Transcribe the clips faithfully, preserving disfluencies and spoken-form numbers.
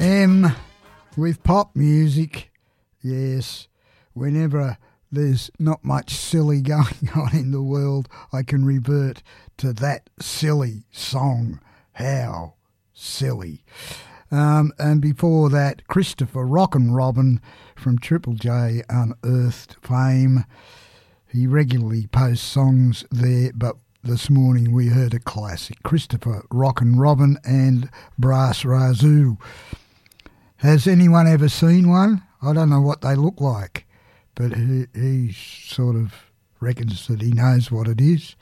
M with pop music. Yes, whenever there's not much silly going on in the world, I can revert to that silly song. How silly. Um, and before that, Christopher Rockin' Robin from Triple J Unearthed fame. He regularly posts songs there, but this morning we heard a classic, Christopher Rockin' Robin and Brass Razoo. Has anyone ever seen one? I don't know what they look like, but he, he sort of reckons that he knows what it is.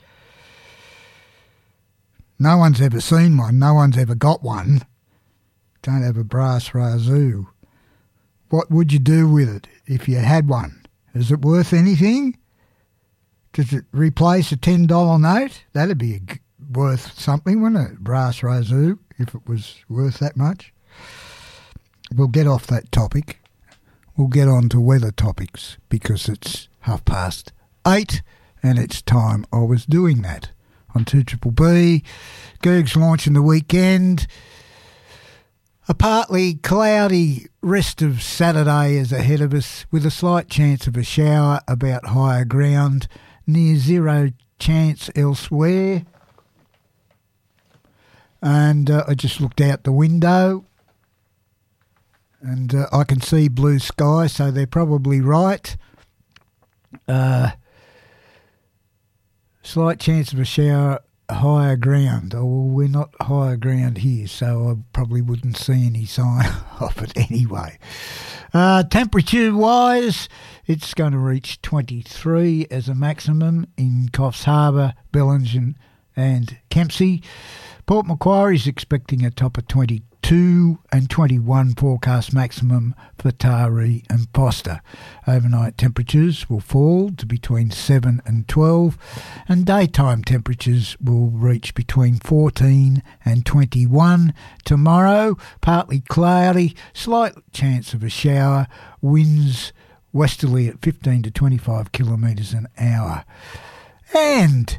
No one's ever seen one. No one's ever got one. Don't have a Brass Razoo. What would you do with it if you had one? Is it worth anything? Does it replace a ten dollar note? That'd be worth something, wouldn't it? Brass Razoo, if it was worth that much. We'll get off that topic. We'll get on to weather topics because it's half past eight and it's time I was doing that. On two Triple B, Gerg's launching the weekend. A partly cloudy rest of Saturday is ahead of us with a slight chance of a shower about higher ground. Near zero chance elsewhere. And uh, I just looked out the window and uh, I can see blue sky, so they're probably right. Uh, slight chance of a shower, higher ground. Oh, well, we're not higher ground here, so I probably wouldn't see any sign of it anyway. Uh, temperature-wise, it's going to reach twenty-three as a maximum in Coffs Harbour, Bellingen and Kempsey. Port Macquarie's expecting a top of twenty-two and twenty-one forecast maximum for Taree and Foster. Overnight temperatures will fall to between seven and twelve and daytime temperatures will reach between fourteen and twenty-one. Tomorrow, partly cloudy, slight chance of a shower, winds westerly at fifteen to twenty-five kilometres an hour. And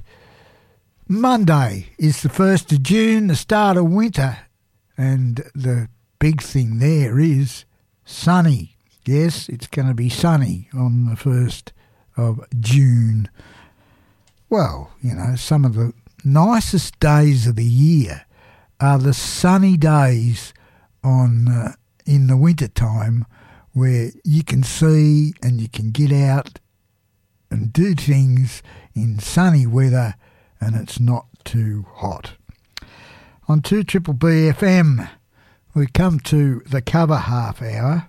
Monday is the first of June, the start of winter, and the big thing there is sunny. Yes, it's going to be sunny on the first of June. Well, you know, some of the nicest days of the year are the sunny days on uh, in the winter time where you can see and you can get out and do things in sunny weather and it's not too hot. On two Triple B F M, we come to the cover half hour.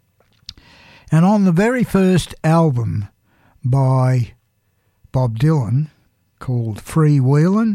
And on the very first album by Bob Dylan, called Freewheelin',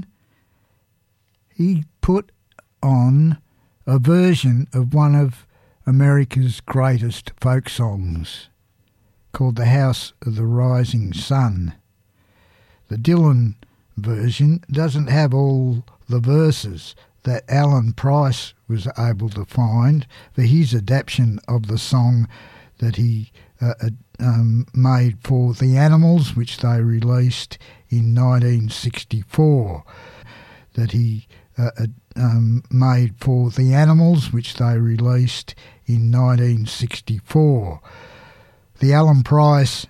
he put on a version of one of America's greatest folk songs, called The House of the Rising Sun. The Dylan version doesn't have all the verses that Alan Price was able to find for his adaptation of the song that he uh, um, made for The Animals, which they released in nineteen sixty-four. That he uh, um, made for The Animals, which they released in nineteen sixty-four. The Alan Price